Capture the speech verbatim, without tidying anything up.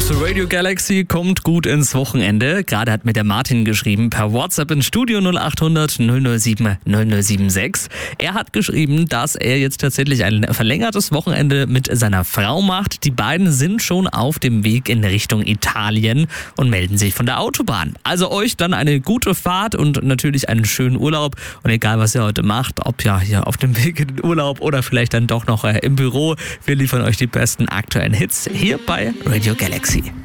Radio Galaxy kommt gut ins Wochenende. Gerade hat mir der Martin geschrieben per WhatsApp ins Studio null acht hundert null null sieben null null sieben sechs. Er hat geschrieben, dass er jetzt tatsächlich ein verlängertes Wochenende mit seiner Frau macht. Die beiden sind schon auf dem Weg in Richtung Italien und melden sich von der Autobahn. Also euch dann eine gute Fahrt und natürlich einen schönen Urlaub. Und egal, was ihr heute macht, ob ja hier auf dem Weg in den Urlaub oder vielleicht dann doch noch äh, im Büro, wir liefern euch die besten aktuellen Hits hier bei Radio Galaxy.